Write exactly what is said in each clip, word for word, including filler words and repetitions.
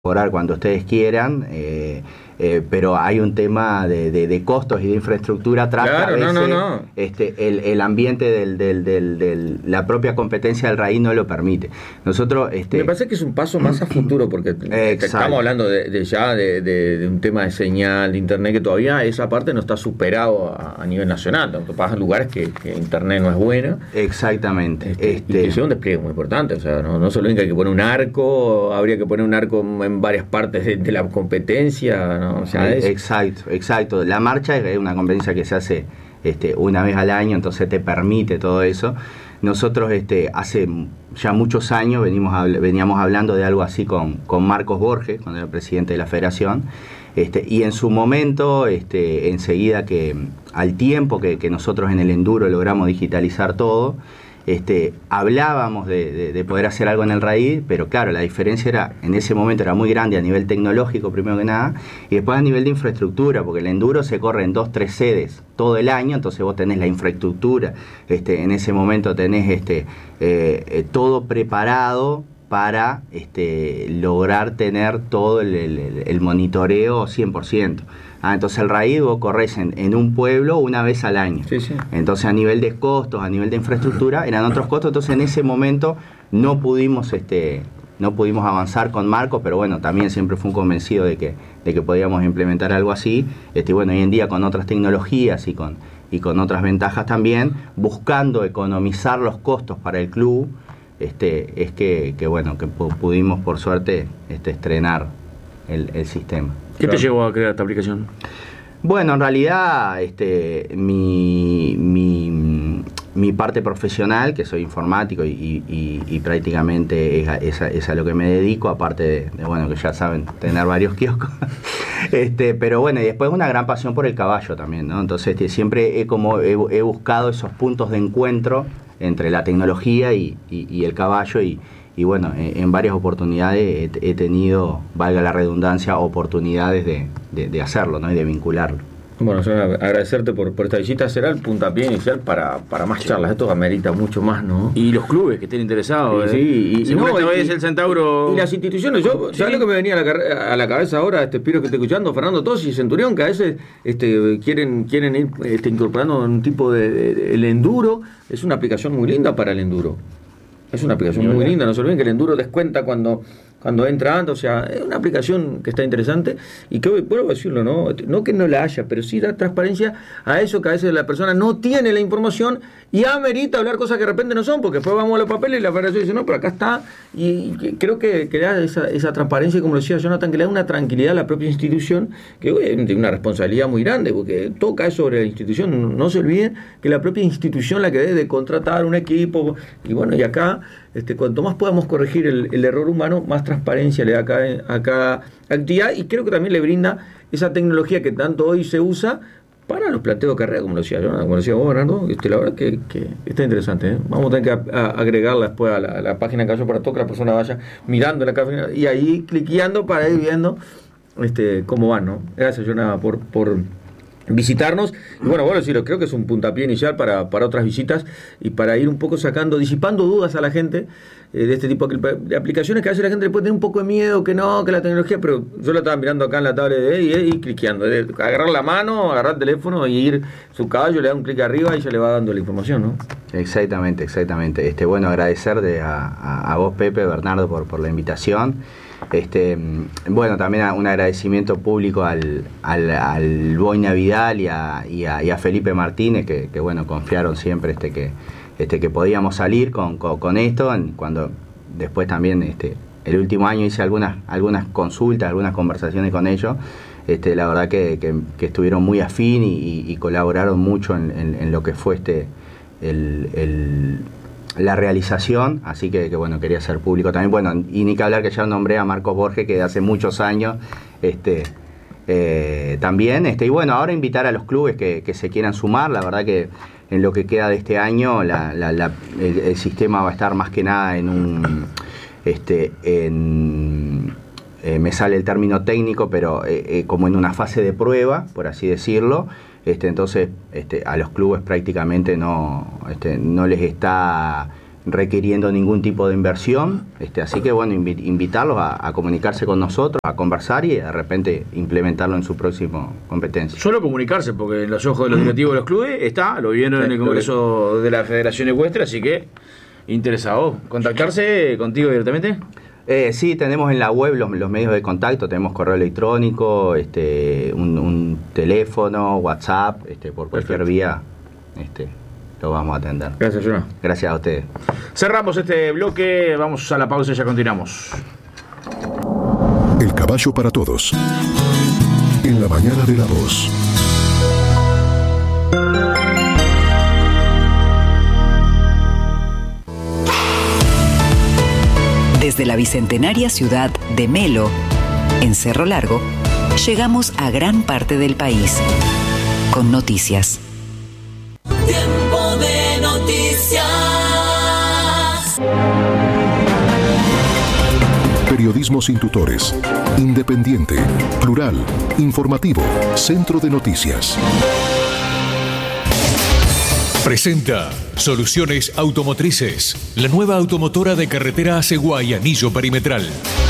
mejorar cuando ustedes quieran, eh, eh, pero hay un tema de, de, de costos y de infraestructura atrás. Claro, que a veces no, no, no. Este, el, el ambiente del, del, del, del la propia competencia del raíz no lo permite. Nosotros este, me parece que es un paso más a futuro, porque estamos hablando de, de ya de, de, de un tema de señal, de internet, que todavía esa parte no está superado a, a nivel nacional. Te pasa en lugares que, que internet no es buena. Exactamente. Este, este, y que sea un despliegue muy importante. O sea, no, no solo hay que poner un arco, habría que poner un arco en varias partes de, de la competencia, ¿no? O sea, es... Exacto, exacto. La marcha es una competencia que se hace este, una vez al año, entonces te permite todo eso. Nosotros este, hace ya muchos años venimos a, veníamos hablando de algo así con, con Marcos Borges, cuando era presidente de la federación, este, y en su momento, este, enseguida que al tiempo que, que nosotros en el enduro logramos digitalizar todo, Este, hablábamos de, de, de poder hacer algo en el raíz, pero claro, la diferencia era, en ese momento era muy grande a nivel tecnológico primero que nada, y después a nivel de infraestructura, porque el enduro se corre en dos, tres sedes todo el año, entonces vos tenés la infraestructura, este, en ese momento tenés este, eh, eh, todo preparado para este, lograr tener todo el, el, el monitoreo cien por ciento. Ah, entonces el raíz vos corres en, en un pueblo una vez al año. Sí, sí. Entonces a nivel de costos, a nivel de infraestructura, eran otros costos. Entonces en ese momento no pudimos este no pudimos avanzar con Marcos, pero bueno, también siempre fue un convencido de que, de que podíamos implementar algo así. Este, bueno, hoy en día con otras tecnologías y con, y con otras ventajas también, buscando economizar los costos para el club, este, es que, que bueno, que pudimos por suerte este, estrenar el, el sistema. ¿Qué te llevó a crear esta aplicación? Bueno, en realidad este, mi, mi, mi parte profesional, que soy informático y, y, y prácticamente es a, es, a, es a lo que me dedico, aparte de, de bueno, que ya saben, tener varios kioscos. este, pero bueno, y después una gran pasión por el caballo también, ¿no? Entonces este, siempre he, como, he, he buscado esos puntos de encuentro entre la tecnología y, y, y el caballo y Y bueno, en varias oportunidades he tenido, valga la redundancia, oportunidades de, de, de hacerlo, ¿no? Y de vincularlo. Bueno, yo agradecerte por, por esta visita. Será el puntapié inicial para, para más charlas. Esto amerita mucho más, ¿no? Y los clubes que estén interesados. Sí, ¿eh? sí, y, y, no, y, es el Centauro. Y las instituciones. Yo, sí. ¿sabes lo que me venía a la, a la cabeza ahora? Este Piro que estoy escuchando, Fernando Tosi y Centurión, que a veces este, quieren, quieren ir este, incorporando un tipo de, de, de... El enduro es una aplicación muy linda para el enduro. Es una aplicación muy linda, no se olviden que el enduro descuenta cuando, cuando entra antes, o sea, es una aplicación que está interesante y que hoy, vuelvo a decirlo, ¿no? No que no la haya, pero sí da transparencia a eso que a veces la persona no tiene la información y amerita hablar cosas que de repente no son, porque después vamos a los papeles y la federación dice, no, pero acá está, y, y creo que, que da esa, esa transparencia, como lo decía Jonathan, que le da una tranquilidad a la propia institución, que obviamente tiene una responsabilidad muy grande, porque todo cae sobre la institución, no, no se olviden que la propia institución la que debe de contratar un equipo, y bueno, y acá Este, cuanto más podamos corregir el, el error humano, más transparencia le da a cada, a cada actividad, y creo que también le brinda esa tecnología que tanto hoy se usa para los planteos de carrera, como lo decía yo, como lo decía vos, Bernardo. Este, la verdad que, que está interesante, ¿eh? Vamos a tener que a, a agregarla después a la, a la página de Caballo para todo, que la persona vaya mirando la página y ahí cliqueando para ir viendo este, cómo van, ¿no? Gracias, Jonathan, por... por visitarnos, y bueno, bueno, sí, creo que es un puntapié inicial para, para otras visitas y para ir un poco sacando, disipando dudas a la gente eh, de este tipo de aplicaciones que a veces la gente le puede tener un poco de miedo, que no, que la tecnología, pero yo la estaba mirando acá en la tablet de él y, y cliqueando, de agarrar la mano, agarrar el teléfono y ir su caballo, le da un clic arriba y ya le va dando la información, ¿no? Exactamente, exactamente. Este, bueno, agradecer de a, a, a vos, Pepe, Bernardo, por, por la invitación. Este, bueno, también un agradecimiento público al, al, al Boina Vidal y a, y, a, y a Felipe Martínez, que, que bueno, confiaron siempre este, que, este, que podíamos salir con, con, con esto, cuando después también este, el último año hice algunas, algunas consultas, algunas conversaciones con ellos. Este, la verdad que, que, que estuvieron muy afín y, y, y colaboraron mucho en, en, en lo que fue este el, el la realización, así que, que bueno, quería ser público también. Bueno, y ni que hablar que ya nombré a Marcos Borges, que de hace muchos años este eh, también, este y bueno, ahora invitar a los clubes que, que se quieran sumar. La verdad que en lo que queda de este año la, la, la, el, el sistema va a estar más que nada en un este en eh, me sale el término técnico, pero eh, eh, como en una fase de prueba, por así decirlo. Este, entonces este, a los clubes prácticamente no, este, no les está requiriendo ningún tipo de inversión, este, así que bueno, invi- invitarlos a, a comunicarse con nosotros, a conversar y de repente implementarlo en su próxima competencia. Solo comunicarse, porque en los ojos de los directivos de los clubes está, lo vieron en el Congreso de la Federación Ecuestre, así que interesado. ¿Contactarse contigo directamente? Eh, sí, tenemos en la web los, los medios de contacto, tenemos correo electrónico, este, un, un teléfono, WhatsApp, este, por cualquier Perfecto. vía, este, lo vamos a atender. Gracias, Jonah. Gracias a ustedes. Cerramos este bloque, vamos a la pausa y ya continuamos. El caballo para todos. En la mañana de La Voz. Desde la bicentenaria ciudad de Melo, en Cerro Largo, llegamos a gran parte del país con noticias. Tiempo de noticias. Periodismo sin tutores. Independiente. Plural. Informativo. Centro de Noticias. Presenta Soluciones Automotrices, la nueva automotora de carretera Asegua y Anillo Perimetral.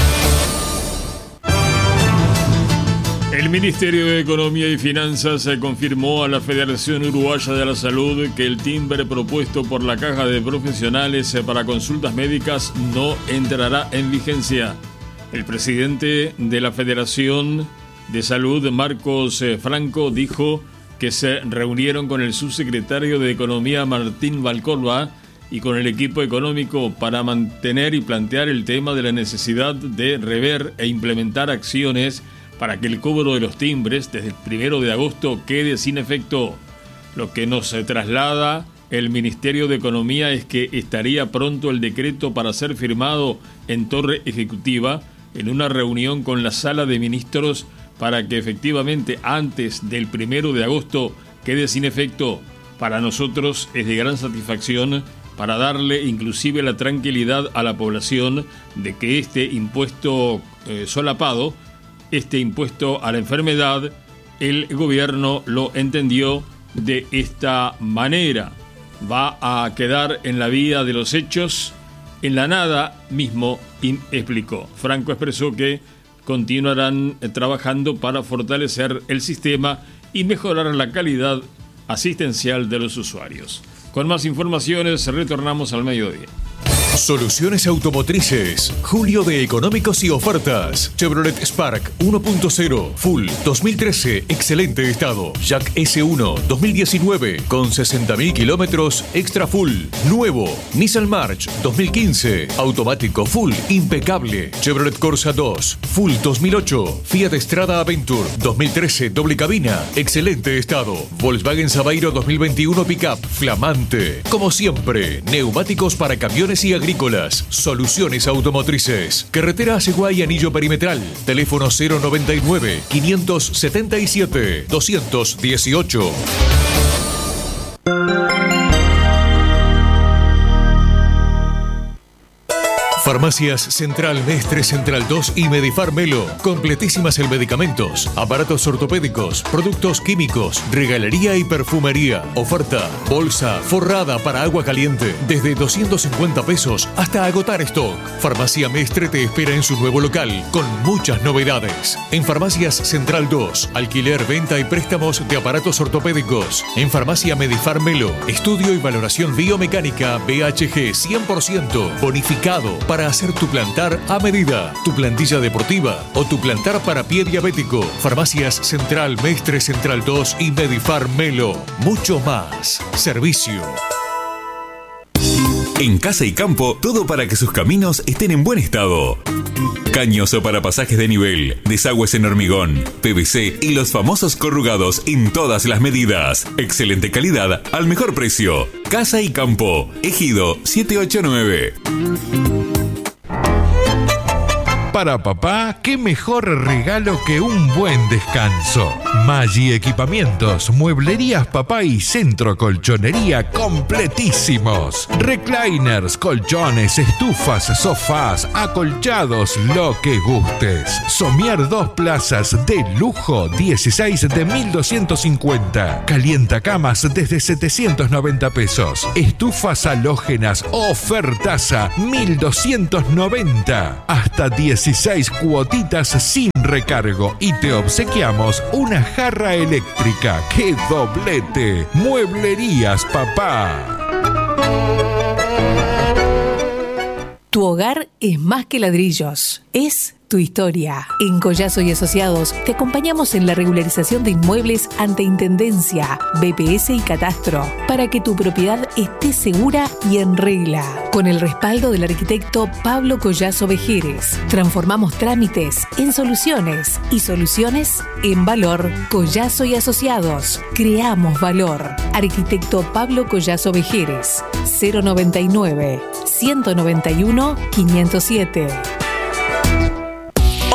El Ministerio de Economía y Finanzas confirmó a la Federación Uruguaya de la Salud que el timbre propuesto por la Caja de Profesionales para consultas médicas no entrará en vigencia. El presidente de la Federación de Salud, Marcos Franco, dijo que se reunieron con el subsecretario de Economía, Martín Valcorba, y con el equipo económico para mantener y plantear el tema de la necesidad de rever e implementar acciones para que el cobro de los timbres desde el primero de agosto quede sin efecto. Lo que nos traslada el Ministerio de Economía es que estaría pronto el decreto para ser firmado en Torre Ejecutiva en una reunión con la Sala de Ministros para que efectivamente antes del primero de agosto quede sin efecto. Para nosotros es de gran satisfacción para darle inclusive la tranquilidad a la población de que este impuesto eh, solapado, este impuesto a la enfermedad, el gobierno lo entendió de esta manera. Va a quedar en la vía de los hechos, en la nada mismo, explicó. Franco expresó que continuarán trabajando para fortalecer el sistema y mejorar la calidad asistencial de los usuarios. Con más informaciones retornamos al mediodía. Soluciones Automotrices, julio de económicos y ofertas. Chevrolet Spark uno punto cero Full dos mil trece, excelente estado. Jack ese uno dos mil diecinueve con sesenta mil kilómetros extra full. Nuevo. Nissan March dos mil quince, automático full, impecable. Chevrolet Corsa dos Full dos mil ocho. Fiat Strada Aventure dos mil trece, doble cabina, excelente estado. Volkswagen Sabairo dos mil veintiuno Pickup, flamante. Como siempre, neumáticos para camiones y agrícolas. Soluciones Automotrices. Carretera Asegua y Anillo Perimetral. Teléfono cero noventa y nueve, quinientos setenta y siete, doscientos dieciocho. Farmacias Central Mestre Central dos y Medifar Melo. Completísimas en medicamentos, aparatos ortopédicos, productos químicos, regalería y perfumería. Oferta: bolsa forrada para agua caliente desde doscientos cincuenta pesos hasta agotar stock. Farmacia Mestre te espera en su nuevo local con muchas novedades. En Farmacias Central dos, alquiler, venta y préstamos de aparatos ortopédicos. En Farmacia Medifar Melo, estudio y valoración biomecánica B H G cien por ciento bonificado para hacer tu plantar a medida, tu plantilla deportiva o tu plantar para pie diabético. Farmacias Central Mestre Central dos y Medifar Melo. Mucho más. Servicio. En Casa y Campo, todo para que sus caminos estén en buen estado. Caños para pasajes de nivel, desagües en hormigón, P V C y los famosos corrugados en todas las medidas. Excelente calidad al mejor precio. Casa y Campo, Ejido siete ocho nueve. Para papá, qué mejor regalo que un buen descanso. Maggi Equipamientos, mueblerías papá y centro colchonería completísimos. Recliners, colchones, estufas, sofás, acolchados, lo que gustes. Somier dos plazas de lujo, dieciséis de mil doscientos cincuenta. Calientacamas desde setecientos noventa pesos. Estufas halógenas, ofertaza, mil doscientos noventa. Hasta dieciséis cuotitas sin recargo y te obsequiamos una jarra eléctrica. ¡Qué doblete! Mueblerías papá. Tu hogar es más que ladrillos, es tu historia. En Collazo y Asociados te acompañamos en la regularización de inmuebles ante Intendencia, B P S y Catastro, para que tu propiedad esté segura y en regla. Con el respaldo del arquitecto Pablo Collazo Vejeres, transformamos trámites en soluciones y soluciones en valor. Collazo y Asociados, creamos valor. Arquitecto Pablo Collazo Vejeres, cero noventa y nueve, ciento noventa y uno, quinientos siete.